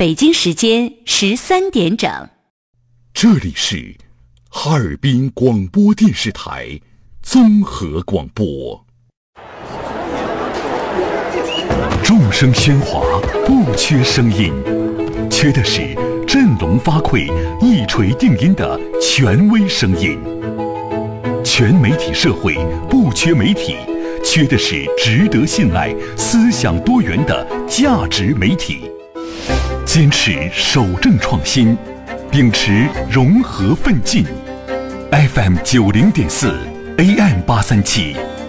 北京时间13点整。 这里是哈尔滨广播电视台综合广播。众声喧哗，不缺声音，缺的是振聋发聩、一锤定音的权威声音。全媒体社会不缺媒体，缺的是值得信赖、思想多元的价值媒体。坚持守正创新，秉持融合奋进。FM90.4 AM837